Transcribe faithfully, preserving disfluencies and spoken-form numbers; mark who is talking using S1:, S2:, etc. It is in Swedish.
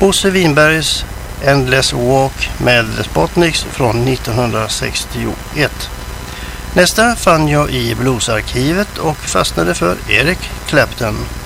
S1: Bosse Winbergs Endless Walk med The Spotniks från nittonhundrasextioett. Nästa fann jag i bluesarkivet och fastnade för Eric Clapton.